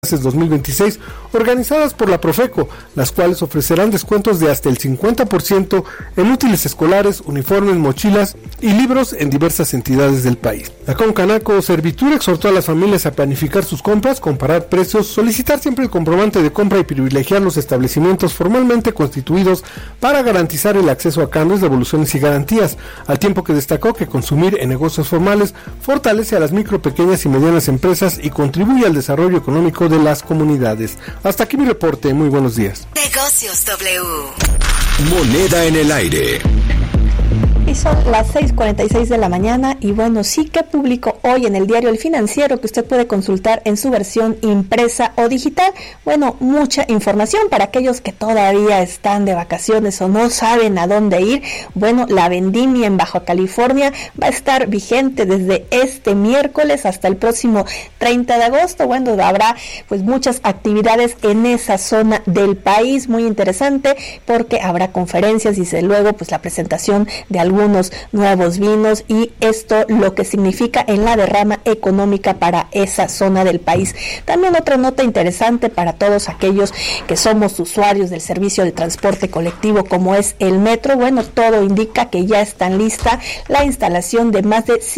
2026 organizadas por la Profeco, las cuales ofrecerán descuentos de hasta el 50% en útiles escolares, uniformes, mochilas y libros en diversas entidades del país. La Concanaco Servitur exhortó a las familias a planificar sus compras, comparar precios, solicitar siempre el comprobante de compra y privilegiar los establecimientos formalmente constituidos para garantizar el acceso a cambios, devoluciones y garantías, al tiempo que destacó que consumir en negocios formales fortalece a las micro, pequeñas y medianas empresas y contribuye al desarrollo económico de las comunidades. Hasta aquí mi reporte, muy buenos días. Negocios W. Moneda en el aire. Y son las 6:46 de la mañana y bueno, sí que publicó hoy en el diario El Financiero, que usted puede consultar en su versión impresa o digital. Bueno, mucha información para aquellos que todavía están de vacaciones o no saben a dónde ir. Bueno, la vendimia en Baja California va a estar vigente desde este miércoles hasta el próximo 30 de agosto. Bueno, habrá pues muchas actividades en esa zona del país, muy interesante porque habrá conferencias y desde luego pues la presentación de algunos nuevos vinos y esto lo que significa en la derrama económica para esa zona del país. También otra nota interesante para todos aquellos que somos usuarios del servicio de transporte colectivo como es el metro. Bueno, todo indica que ya están lista la instalación de más de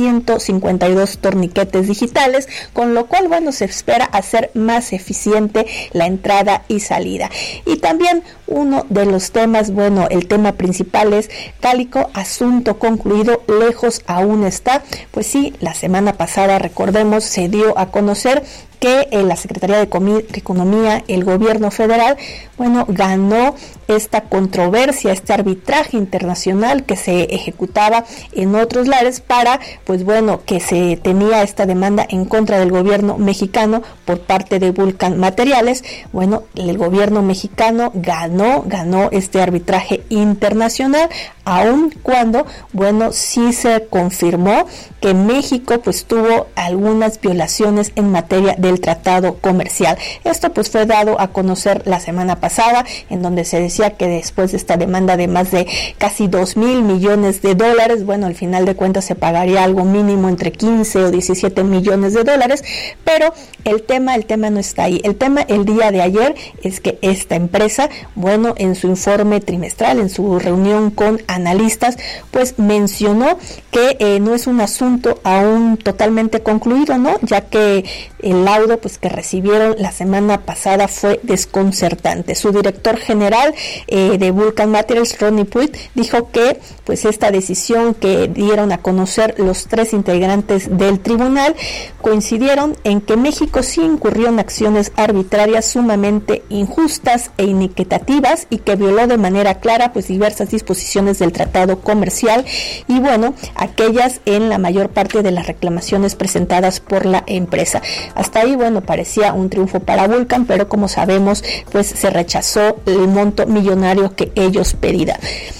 152 torniquetes digitales, con lo cual, bueno, se espera hacer más eficiente la entrada y salida. Y también uno de los temas, bueno, el tema principal es Cálico, asunto concluido, lejos aún está. Pues sí, la semana pasada, recordemos, se dio a conocer que la Secretaría de Economía, el gobierno federal, bueno, ganó esta controversia, este arbitraje internacional que se ejecutaba en otros lares para, pues bueno, que se tenía esta demanda en contra del gobierno mexicano por parte de Vulcan Materiales. Bueno, el gobierno mexicano ganó este arbitraje internacional, aun cuando, bueno, sí se confirmó que México pues tuvo algunas violaciones en materia del tratado comercial. Esto pues fue dado a conocer la semana pasada, en donde se decía que después de esta demanda de más de casi 2,000 millones de dólares, bueno, al final de cuentas se pagaría algo mínimo entre 15 o 17 millones de dólares, pero el tema no está ahí. El tema el día de ayer es que esta empresa, bueno, en su informe trimestral, en su reunión con analistas, pues mencionó que no es un asunto aún totalmente concluido, ¿no? Ya que el laudo pues que recibieron la semana pasada fue desconcertante. Su director general de Vulcan Materials, Ronnie Puig, dijo que pues esta decisión que dieron a conocer los 3 integrantes del tribunal coincidieron en que México sí incurrió en acciones arbitrarias sumamente injustas e inequitativas y que violó de manera clara pues diversas disposiciones del tratado comercial y bueno, aquellas en la mayor parte de las reclamaciones presentadas por la empresa. Hasta ahí, bueno, parecía un triunfo para Vulcan, pero como sabemos, pues se rechazó el monto millonario que ellos pedían.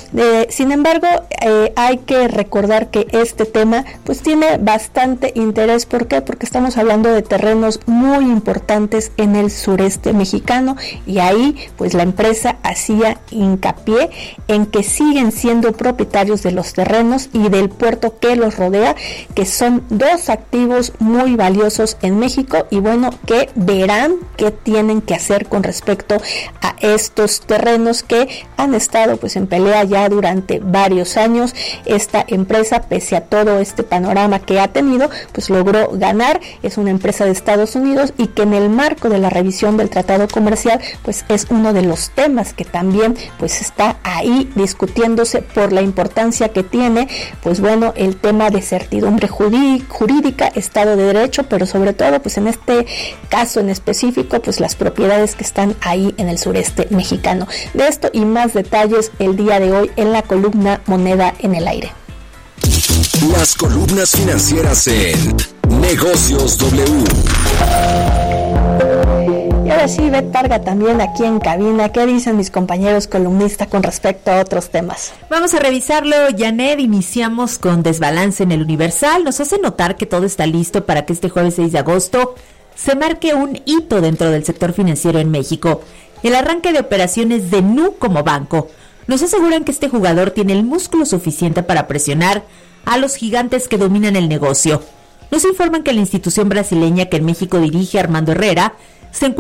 Sin embargo, hay que recordar que este tema pues tiene bastante interés. ¿Por qué? Porque estamos hablando de terrenos muy importantes en el sureste mexicano y ahí pues la empresa hacía hincapié en que siguen siendo propietarios de los terrenos y del puerto que los rodea, que son 2 activos muy valiosos en México y bueno, que verán qué tienen que hacer con respecto a estos terrenos que han estado pues en pelea ya durante varios años. Esta empresa, pese a todo este panorama que ha tenido, pues logró ganar. Es una empresa de Estados Unidos y que en el marco de la revisión del tratado comercial pues es uno de los temas que también pues está ahí discutiéndose por la importancia que tiene pues bueno, el tema de certidumbre jurídica, Estado de Derecho, pero sobre todo pues en este caso en específico pues las propiedades que están ahí en el sureste mexicano. De esto y más detalles el día de hoy en la columna Moneda en el Aire. Las columnas financieras en Negocios W. Y ahora sí, Bet Parga también aquí en cabina. ¿Qué dicen mis compañeros columnistas con respecto a otros temas? Vamos a revisarlo, Janet. Iniciamos con desbalance en el Universal. Nos hace notar que todo está listo para que este jueves 6 de agosto se marque un hito dentro del sector financiero en México. El arranque de operaciones de Nu como banco. Nos aseguran que este jugador tiene el músculo suficiente para presionar a los gigantes que dominan el negocio. Nos informan que la institución brasileña que en México dirige Armando Herrera se encuentra